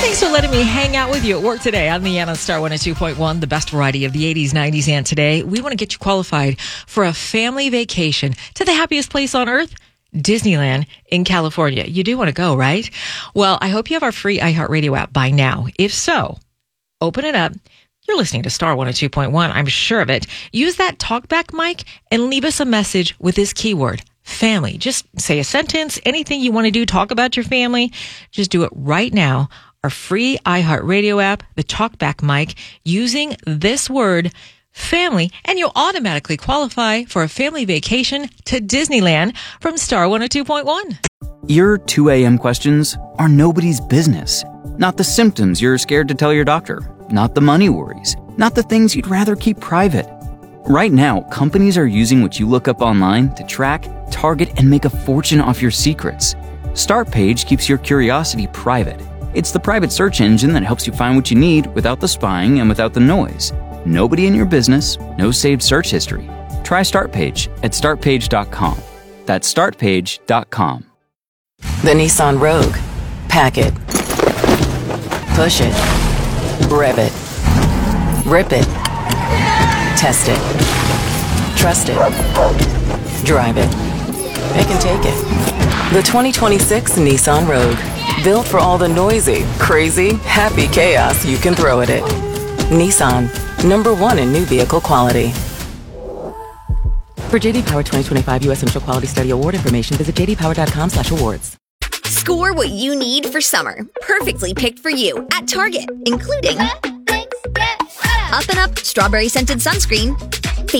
Thanks for letting me hang out with you at work today on the Anna Star 102.1, the best variety of the 80s, 90s, and today. We want to get you qualified for a family vacation to the happiest place on earth, Disneyland in California. You do want to go, right? Well, I hope you have our free iHeartRadio app by now. If so, open it up. You're listening to Star 102.1. I'm sure of it. Use that talkback mic and leave us a message with this keyword, family. Just say a sentence, anything you want to do, talk about your family. Just do it right now. Our free iHeartRadio app, the talkback mic, using this word, family, and you'll automatically qualify for a family vacation to Disneyland from Star 102.1. Your 2 a.m. questions are nobody's business. Not the symptoms you're scared to tell your doctor. Not the money worries. Not the things you'd rather keep private. Right now, companies are using what you look up online to track, target, and make a fortune off your secrets. Startpage keeps your curiosity private. It's the private search engine that helps you find what you need without the spying and without the noise. Nobody in your business, no saved search history. Try Startpage at startpage.com. That's startpage.com. The Nissan Rogue. Pack it. Push it. Rev it. Rip it. Test it. Trust it. Drive it. Pick and take it. The 2026 Nissan Rogue. Built for all the noisy, crazy, happy chaos you can throw at it. Nissan. #1 in new vehicle quality. For JD Power 2025 U.S. Initial Quality Study Award information, visit jdpower.com/awards. Score what you need for summer. Perfectly picked for you at Target, including Up and Up Strawberry Scented Sunscreen,